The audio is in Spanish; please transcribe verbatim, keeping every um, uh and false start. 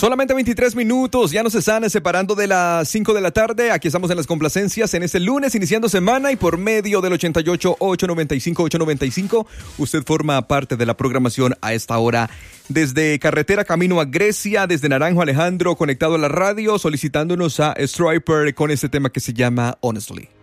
Solamente veintitrés minutos, ya nos están separando de las cinco de la tarde. Aquí estamos en las complacencias en este lunes, iniciando semana, y por medio del ochenta y ocho, ochocientos noventa y cinco, ochocientos noventa y cinco, usted forma parte de la programación a esta hora. Desde carretera camino a Grecia, desde Naranjo Alejandro, conectado a la radio, solicitándonos a Striper con este tema que se llama Honestly.